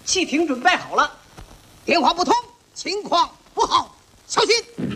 汽艇准备好了，电话不通，情况不好，小心。